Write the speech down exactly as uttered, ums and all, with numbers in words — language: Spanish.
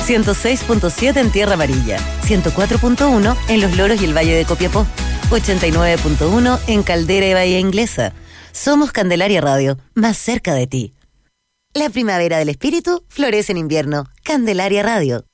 ciento seis punto siete en Tierra Amarilla, ciento cuatro punto uno en Los Loros y el Valle de Copiapó, ochenta y nueve punto uno en Caldera y Bahía Inglesa. Somos Candelaria Radio, más cerca de ti. La primavera del espíritu florece en invierno. Candelaria Radio.